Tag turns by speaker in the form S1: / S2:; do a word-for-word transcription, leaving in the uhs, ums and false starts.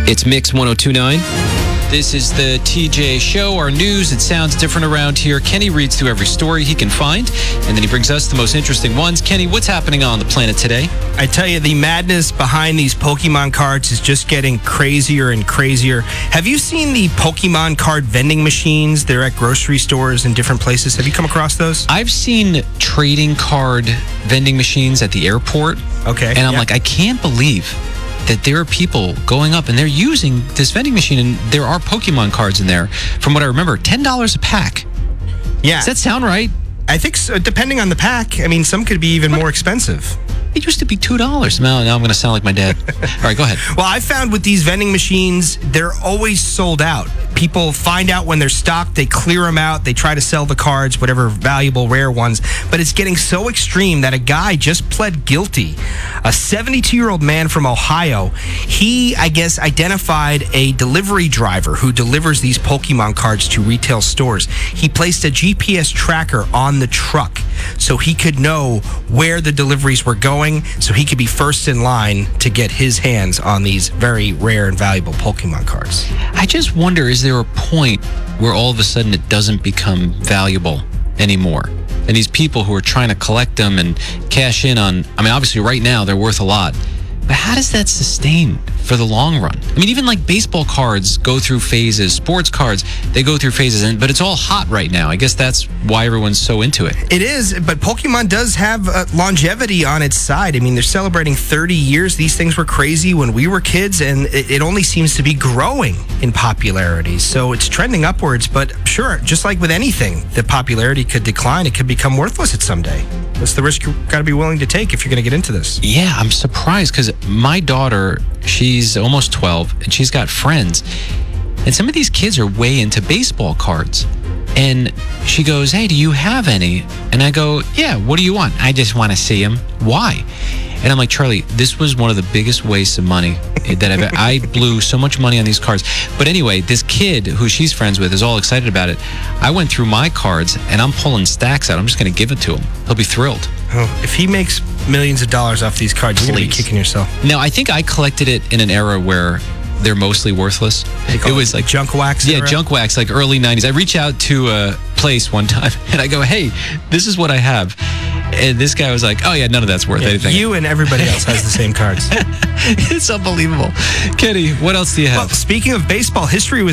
S1: It's Mix one oh two point nine. This is the T J Show, our news. It sounds different around here. Kenny reads through every story he can find, and then he brings us the most interesting ones. Kenny, what's happening on the planet today?
S2: I tell you, the madness behind these Pokemon cards is just getting crazier and crazier. Have you seen the Pokemon card vending machines? They're at grocery stores and different places. Have you come across those?
S1: I've seen trading card vending machines at the airport.
S2: Okay.
S1: And I'm
S2: yeah.
S1: like, I can't believe that there are people going up and they're using this vending machine, and there are Pokemon cards in there. From what I remember, ten dollars a pack.
S2: Yeah.
S1: Does that sound right?
S2: I think so, depending on the pack. I mean, some could be even more expensive.
S1: It used to be two dollars. Now, now I'm going to sound like my dad. All right, go ahead.
S2: Well, I found with these vending machines, they're always sold out. People find out when they're stocked, they clear them out, they try to sell the cards, whatever valuable, rare ones. But it's getting so extreme that a guy just pled guilty. A seventy-two-year-old man from Ohio, he, I guess, identified a delivery driver who delivers these Pokemon cards to retail stores. He placed a G P S tracker on the truck so he could know where the deliveries were going, so he could be first in line to get his hands on these very rare and valuable Pokemon cards.
S1: I just wonder, is there a point where all of a sudden it doesn't become valuable anymore? And these people who are trying to collect them and cash in on, I mean, obviously right now they're worth a lot. But how does that sustain for the long run? I mean, even like baseball cards go through phases, sports cards, they go through phases, and but it's all hot right now. I guess that's why everyone's so into it.
S2: It is, but Pokemon does have uh, longevity on its side. I mean, they're celebrating thirty years. These things were crazy when we were kids, and it, it only seems to be growing in popularity. So it's trending upwards, but sure, just like with anything, the popularity could decline. It could become worthless at some day. That's the risk you've got to be willing to take if you're going to get into this.
S1: Yeah, I'm surprised because my daughter, she's almost twelve, and she's got friends. And some of these kids are way into baseball cards. And she goes, hey, do you have any? And I go, yeah, what do you want? I just want to see them. Why? And I'm like, Charlie, this was one of the biggest wastes of money that I've I blew so much money on these cards. But anyway, this kid who she's friends with is all excited about it. I went through my cards, and I'm pulling stacks out. I'm just going to give it to him. He'll be thrilled.
S2: Oh, if he makes millions of dollars off these cards, you're going to be kicking yourself.
S1: No, I think I collected it in an era where they're mostly worthless.
S2: It was like junk wax?
S1: Yeah,
S2: era?
S1: junk wax, like early nineties. I reach out to a place one time, and I go, hey, this is what I have. And this guy was like, oh, yeah, none of that's worth
S2: yeah,
S1: anything.
S2: You and everybody else has the same cards.
S1: It's unbelievable. Kenny, what else do you have?
S2: Well, speaking of baseball, history was